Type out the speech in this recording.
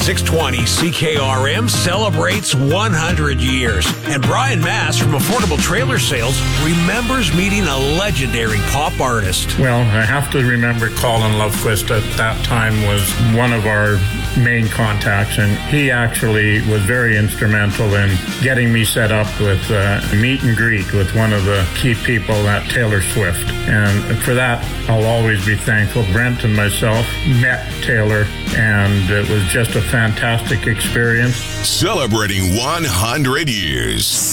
620 CKRM celebrates 100 years. And Brian Mass from Affordable Trailer Sales remembers meeting a legendary pop artist. Well, I have to remember Colin Lovequist at that time was one of our main contacts, and he actually was very instrumental in getting me set up with a meet and greet with one of the key people at Taylor Swift. And for that, I'll always be thankful. Brent and myself met Taylor, and it was just a fantastic experience. Celebrating 100 years.